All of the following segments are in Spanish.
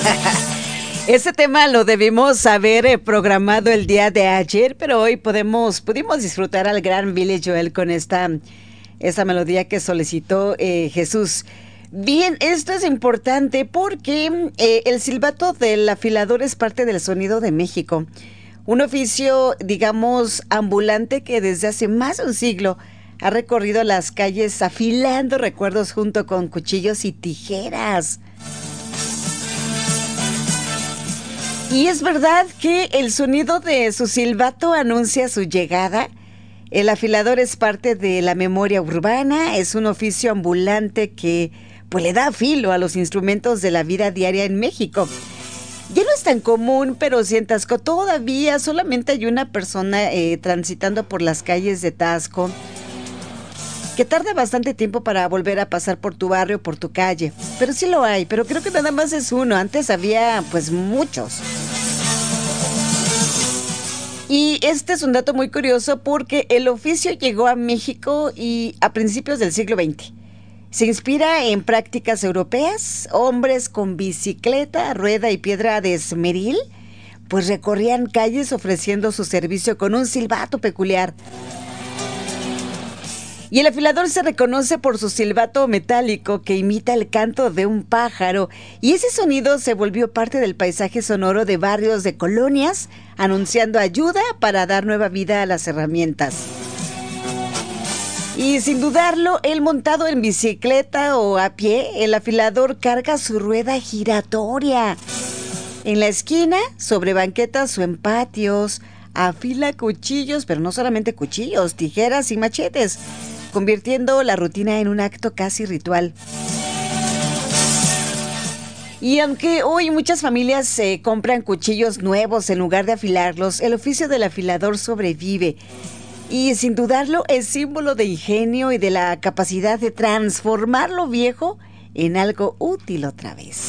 Ese tema lo debimos haber programado el día de ayer, pero hoy pudimos disfrutar al gran Billy Joel con esta melodía que solicitó Jesús. Bien, esto es importante porque el silbato del afilador es parte del sonido de México. Un oficio, digamos, ambulante que desde hace más de un siglo ha recorrido las calles afilando recuerdos junto con cuchillos y tijeras. Y es verdad que el sonido de su silbato anuncia su llegada. El afilador es parte de la memoria urbana, es un oficio ambulante que pues le da filo a los instrumentos de la vida diaria en México. Ya no es tan común, pero si en Taxco todavía solamente hay una persona transitando por las calles de Taxco, que tarda bastante tiempo para volver a pasar por tu barrio, por tu calle. Pero sí lo hay, pero creo que nada más es uno. Antes había pues muchos. Y este es un dato muy curioso porque el oficio llegó a México y a principios del siglo XX. Se inspira en prácticas europeas. Hombres con bicicleta, rueda y piedra de esmeril pues recorrían calles ofreciendo su servicio con un silbato peculiar. Y el afilador se reconoce por su silbato metálico que imita el canto de un pájaro. Y ese sonido se volvió parte del paisaje sonoro de barrios de colonias, anunciando ayuda para dar nueva vida a las herramientas. Y sin dudarlo, él montado en bicicleta o a pie, el afilador carga su rueda giratoria. En la esquina, sobre banquetas o en patios, afila cuchillos, pero no solamente cuchillos, tijeras y machetes, convirtiendo la rutina en un acto casi ritual. Y aunque hoy muchas familias compran cuchillos nuevos en lugar de afilarlos, el oficio del afilador sobrevive. Y sin dudarlo es símbolo de ingenio y de la capacidad de transformar lo viejo en algo útil otra vez.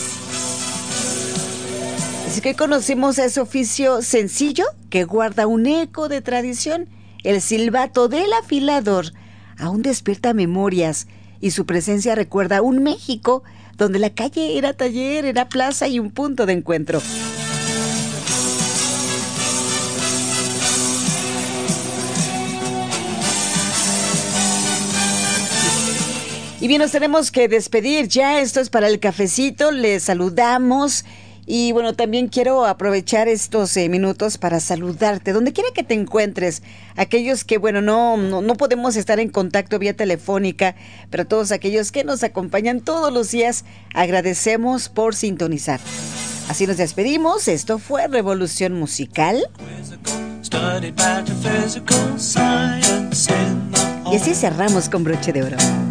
Así que conocemos ese oficio sencillo que guarda un eco de tradición. El silbato del afilador aún despierta memorias y su presencia recuerda un México donde la calle era taller, era plaza y un punto de encuentro. Y bien, nos tenemos que despedir ya. Esto es para el cafecito. Les saludamos. Y bueno, también quiero aprovechar estos minutos para saludarte, donde quiera que te encuentres. Aquellos que, bueno, no podemos estar en contacto vía telefónica, pero todos aquellos que nos acompañan todos los días, agradecemos por sintonizar. Así nos despedimos. Esto fue Revolución Musical. Y así cerramos con broche de oro.